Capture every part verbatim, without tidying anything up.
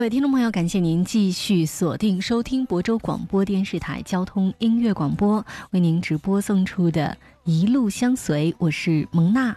各位听众朋友，感谢您继续锁定收听亳州广播电视台交通音乐广播为您直播送出的一路相随，我是蒙娜。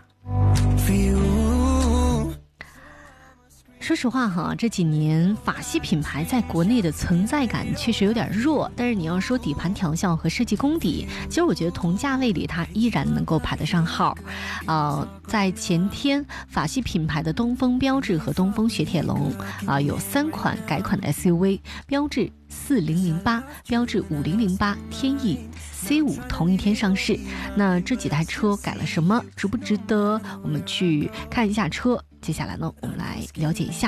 说实话哈，这几年法系品牌在国内的存在感确实有点弱，但是你要说底盘调校和设计功底，其实我觉得同价位里它依然能够排得上号。呃，在前天，法系品牌的东风标致和东风雪铁龙啊、呃，有三款改款的 S U V， 标致四零零八、标致五零零八、天翼 C 五同一天上市。那这几台车改了什么？值不值得我们去看一下车？接下来呢，我们来了解一下。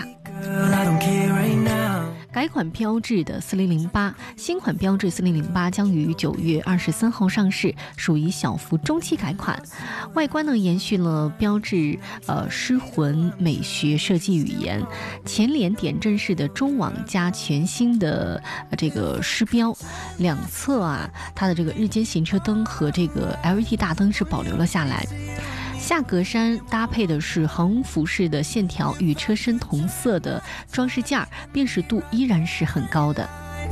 改款标致的四零零八，新款标致四零零八将于九月二十三号上市，属于小幅中期改款。外观呢延续了标致呃狮魂美学设计语言，前脸点阵式的中网加全新的、呃、这个狮标，两侧啊它的这个日间行车灯和这个 L E D 大灯是保留了下来。下格栅搭配的是横幅式的线条与车身同色的装饰件，辨识度依然是很高的。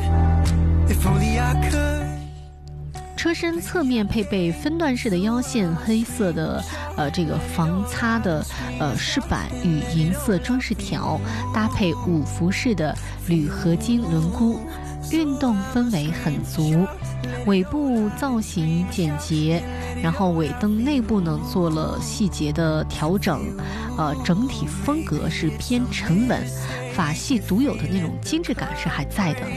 车身侧面配备分段式的腰线，黑色的呃这个防擦的呃饰板与银色装饰条，搭配五幅式的铝合金轮毂，运动氛围很足。尾部造型简洁，然后尾灯内部呢做了细节的调整，呃，整体风格是偏沉稳，法系独有的那种精致感是还在的。